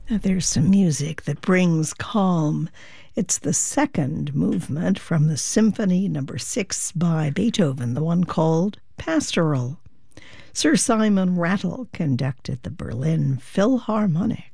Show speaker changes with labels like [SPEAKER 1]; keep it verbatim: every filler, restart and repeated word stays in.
[SPEAKER 1] Now there's some music that brings calm. It's the second movement from the Symphony Number Six by Beethoven, the one called Pastoral. Sir Simon Rattle conducted the Berlin Philharmonic.